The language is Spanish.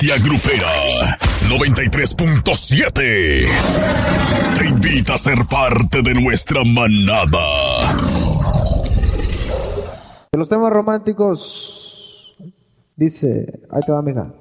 Bestia Grupera 93.7 te invita a ser parte de nuestra manada. De los temas románticos, dice, ahí te va, mija.